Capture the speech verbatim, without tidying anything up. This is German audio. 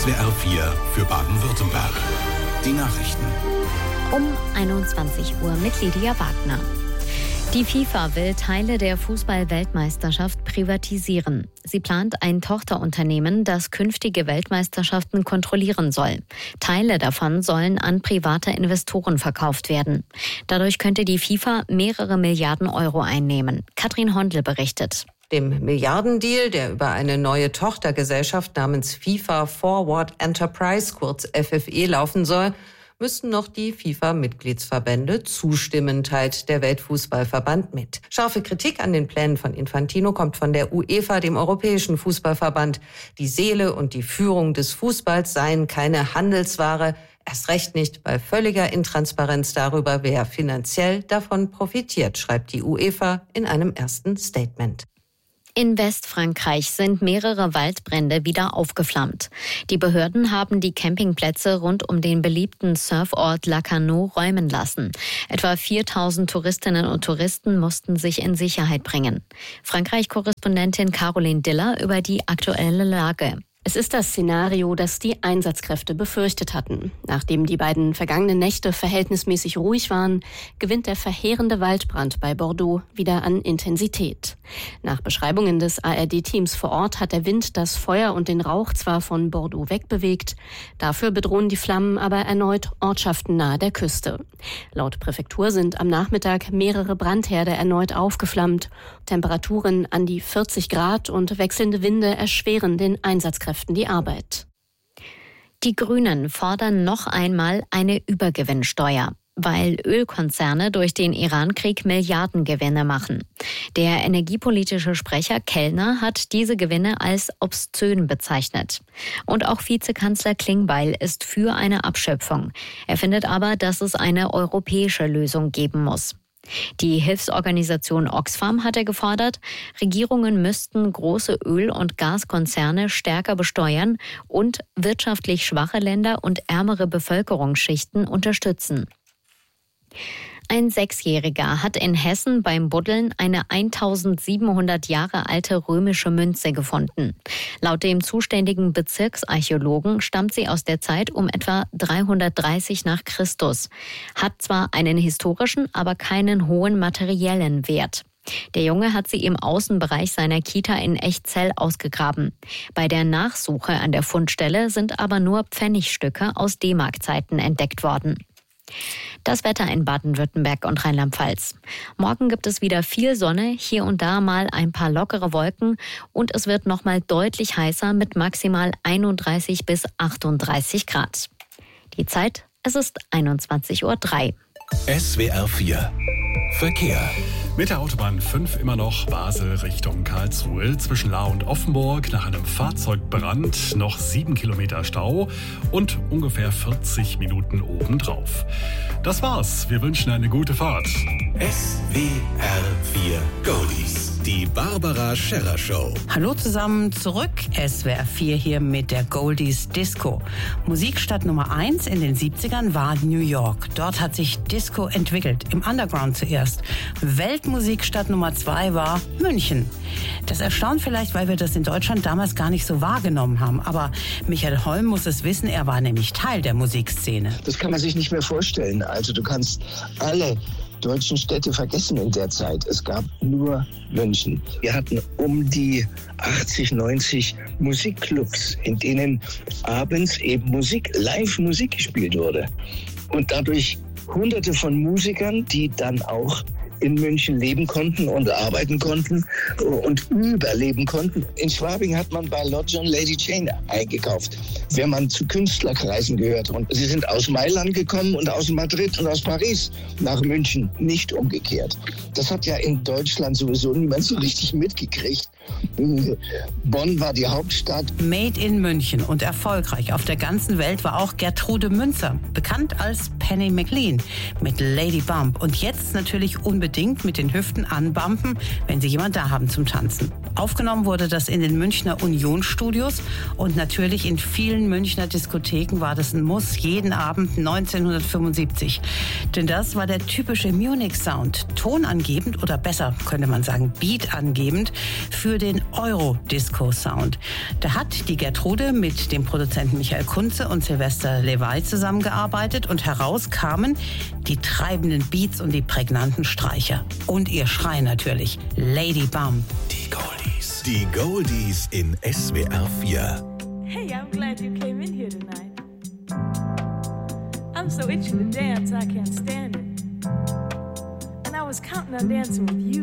S W R vier für Baden-Württemberg. Die Nachrichten. Um einundzwanzig Uhr mit Lydia Wagner. Die FIFA will Teile der Fußball-Weltmeisterschaft privatisieren. Sie plant ein Tochterunternehmen, das künftige Weltmeisterschaften kontrollieren soll. Teile davon sollen an private Investoren verkauft werden. Dadurch könnte die FIFA mehrere Milliarden Euro einnehmen. Katrin Hondel berichtet. Dem Milliardendeal, der über eine neue Tochtergesellschaft namens FIFA Forward Enterprise, kurz F F E, laufen soll, müssten noch die FIFA-Mitgliedsverbände zustimmen, teilt der Weltfußballverband mit. Scharfe Kritik an den Plänen von Infantino kommt von der UEFA, dem Europäischen Fußballverband. Die Seele und die Führung des Fußballs seien keine Handelsware, erst recht nicht bei völliger Intransparenz darüber, wer finanziell davon profitiert, schreibt die UEFA in einem ersten Statement. In Westfrankreich sind mehrere Waldbrände wieder aufgeflammt. Die Behörden haben die Campingplätze rund um den beliebten Surfort Lacanau räumen lassen. Etwa viertausend Touristinnen und Touristen mussten sich in Sicherheit bringen. Frankreich-Korrespondentin Caroline Diller über die aktuelle Lage. Es ist das Szenario, das die Einsatzkräfte befürchtet hatten. Nachdem die beiden vergangenen Nächte verhältnismäßig ruhig waren, gewinnt der verheerende Waldbrand bei Bordeaux wieder an Intensität. Nach Beschreibungen des A R D-Teams vor Ort hat der Wind das Feuer und den Rauch zwar von Bordeaux wegbewegt, dafür bedrohen die Flammen aber erneut Ortschaften nahe der Küste. Laut Präfektur sind am Nachmittag mehrere Brandherde erneut aufgeflammt. Temperaturen an die vierzig Grad und wechselnde Winde erschweren den Einsatzkräften die Arbeit. Die Grünen fordern noch einmal eine Übergewinnsteuer, weil Ölkonzerne durch den Iran-Krieg Milliardengewinne machen. Der energiepolitische Sprecher Kellner hat diese Gewinne als obszön bezeichnet. Und auch Vizekanzler Klingbeil ist für eine Abschöpfung. Er findet aber, dass es eine europäische Lösung geben muss. Die Hilfsorganisation Oxfam hatte gefordert, Regierungen müssten große Öl- und Gaskonzerne stärker besteuern und wirtschaftlich schwache Länder und ärmere Bevölkerungsschichten unterstützen. Ein Sechsjähriger hat in Hessen beim Buddeln eine eintausendsiebenhundert Jahre alte römische Münze gefunden. Laut dem zuständigen Bezirksarchäologen stammt sie aus der Zeit um etwa dreihundertdreißig nach Christus. Hat zwar einen historischen, aber keinen hohen materiellen Wert. Der Junge hat sie im Außenbereich seiner Kita in Echzell ausgegraben. Bei der Nachsuche an der Fundstelle sind aber nur Pfennigstücke aus D-Mark-Zeiten entdeckt worden. Das Wetter in Baden-Württemberg und Rheinland-Pfalz. Morgen gibt es wieder viel Sonne, hier und da mal ein paar lockere Wolken und es wird nochmal deutlich heißer mit maximal einunddreißig bis achtunddreißig Grad. Die Zeit, es ist einundzwanzig Uhr drei. S W R vier Verkehr. Mit der Autobahn fünf immer noch Basel Richtung Karlsruhe. Zwischen Lahr und Offenburg nach einem Fahrzeugbrand noch sieben Kilometer Stau und ungefähr vierzig Minuten obendrauf. Das war's. Wir wünschen eine gute Fahrt. S W R vier Goldies. Die Barbara Scherrer Show. Hallo zusammen zurück. S W R vier hier mit der Goldies Disco. Musikstadt Nummer eins in den siebzigern war New York. Dort hat sich Disco entwickelt. Im Underground zuerst. Weltmusikstadt Nummer zwei war München. Das erstaunt vielleicht, weil wir das in Deutschland damals gar nicht so wahrgenommen haben. Aber Michael Holm muss es wissen, er war nämlich Teil der Musikszene. Das kann man sich nicht mehr vorstellen. Also du kannst alle deutschen Städte vergessen in der Zeit. Es gab nur München. Wir hatten um die achtzig, neunzig Musikclubs, in denen abends eben Musik, Live-Musik gespielt wurde. Und dadurch Hunderte von Musikern, die dann auch in München leben konnten und arbeiten konnten und überleben konnten. In Schwabing hat man bei Lord John Lady Jane eingekauft, wenn man zu Künstlerkreisen gehört. Und sie sind aus Mailand gekommen und aus Madrid und aus Paris nach München, nicht umgekehrt. Das hat ja in Deutschland sowieso niemand so richtig mitgekriegt. Bonn war die Hauptstadt. Made in München und erfolgreich auf der ganzen Welt war auch Gertrude Münzer, bekannt als Penny McLean mit Lady Bump. Und jetzt natürlich unbedingt mit den Hüften anbumpen, wenn Sie jemand da haben zum Tanzen. Aufgenommen wurde das in den Münchner Union-Studios und natürlich in vielen Münchner Diskotheken war das ein Muss jeden Abend neunzehnhundertfünfundsiebzig. Denn das war der typische Munich-Sound, tonangebend oder besser könnte man sagen Beat angebend für für den Euro-Disco-Sound. Da hat die Gertrude mit dem Produzenten Michael Kunze und Sylvester Levay zusammengearbeitet und heraus kamen die treibenden Beats und die prägnanten Streicher. Und ihr Schrei natürlich, Lady Bump. Die Goldies. Die Goldies in S W R vier. Hey, I'm glad you came in here tonight. I'm so itchy to dance, I can't stand it. And I was counting on dancing with you.